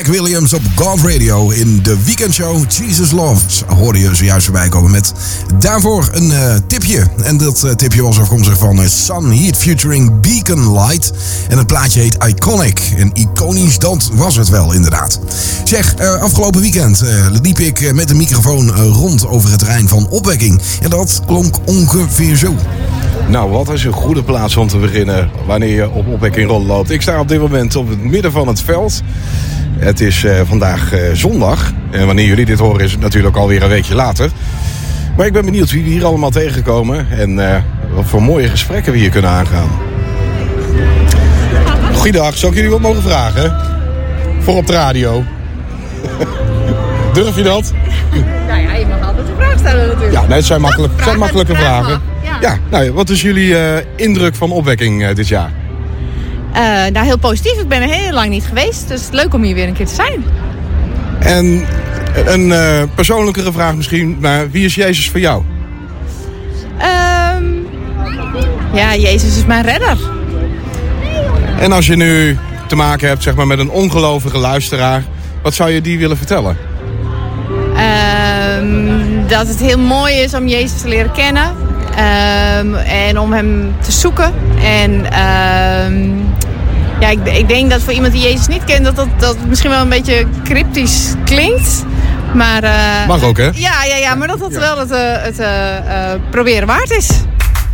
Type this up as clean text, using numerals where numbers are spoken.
Williams op God Radio in de weekendshow Jesus Loves hoorde je zojuist voorbij komen met daarvoor een tipje. En dat tipje was afkomstig van Sun Heat featuring Beacon Light. En het plaatje heet Iconic. En iconisch, dat was het wel inderdaad. Zeg, afgelopen weekend liep ik met de microfoon rond over het terrein van Opwekking. En dat klonk ongeveer zo. Nou, wat is een goede plaats om te beginnen wanneer je op Opwekking rondloopt. Ik sta op dit moment op het midden van het veld. Het is vandaag zondag. En wanneer jullie dit horen is het natuurlijk alweer een weekje later. Maar ik ben benieuwd wie we hier allemaal tegenkomen. En wat voor mooie gesprekken we hier kunnen aangaan. Goeiedag, zou ik jullie wat mogen vragen? Voor op de radio. Durf je dat? Nou ja, je mag altijd een vraag stellen natuurlijk. Ja, nee, het zijn makkelijke vragen. Ja, nou, wat is jullie indruk van Opwekking dit jaar? Nou, heel positief. Ik ben er heel lang niet geweest. Dus het is leuk om hier weer een keer te zijn. En een persoonlijkere vraag misschien, maar wie is Jezus voor jou? Ja, Jezus is mijn redder. En als je nu te maken hebt zeg maar, met een ongelovige luisteraar, wat zou je die willen vertellen? Dat het heel mooi is om Jezus te leren kennen. En om hem te zoeken. En ja, ik denk dat voor iemand die Jezus niet kent, dat misschien wel een beetje cryptisch klinkt. Maar, mag ook, hè? Ja, maar dat wel het proberen waard is.